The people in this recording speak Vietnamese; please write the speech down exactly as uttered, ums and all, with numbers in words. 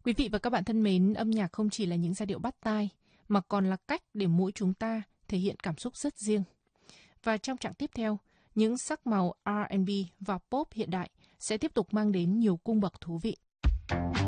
Quý vị và các bạn thân mến, âm nhạc không chỉ là những giai điệu bắt tai, mà còn là cách để mỗi chúng ta thể hiện cảm xúc rất riêng. Và trong trạng tiếp theo, những sắc màu R and B và pop hiện đại sẽ tiếp tục mang đến nhiều cung bậc thú vị.